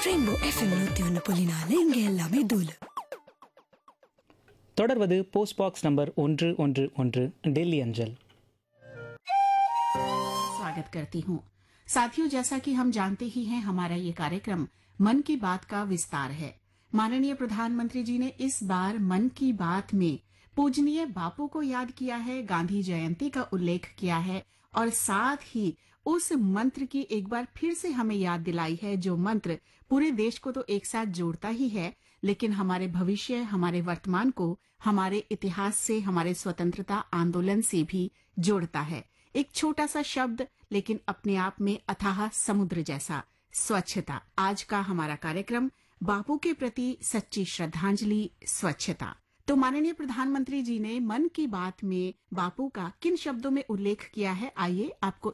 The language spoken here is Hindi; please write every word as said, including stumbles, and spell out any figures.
ரெயின்போ எஃப்எம் நூத்தி ஒன்னு புள்ளி நாலு இங்க எல்லாமே தூளு. தொடர்வது போஸ்ட் பாக்ஸ் நம்பர் ஒன்று ஒன்று ஒன்று दिल्ली अंजल. स्वागत करती हूँ साथियों। जैसा कि हम जानते ही हैं, हमारा ये कार्यक्रम मन की बात का विस्तार है। माननीय प्रधानमंत्री जी ने इस बार मन की बात में पूजनीय बापू को याद किया है, गांधी जयंती का उल्लेख किया है और साथ ही उस मंत्र की एक बार फिर से हमें याद दिलाई है, जो मंत्र पूरे देश को तो एक साथ जोड़ता ही है, लेकिन हमारे भविष्य, हमारे वर्तमान को हमारे इतिहास से, हमारे स्वतंत्रता आंदोलन से भी जोड़ता है। एक छोटा सा शब्द, लेकिन अपने आप में अथाह समुद्र जैसा, स्वच्छता। आज का हमारा कार्यक्रम बापू के प्रति सच्ची श्रद्धांजलि, स्वच्छता। तो माननीय प्रधानमंत्री जी ने मन की बात में बापू का किन शब्दों में उल्लेख किया है, आइए आपको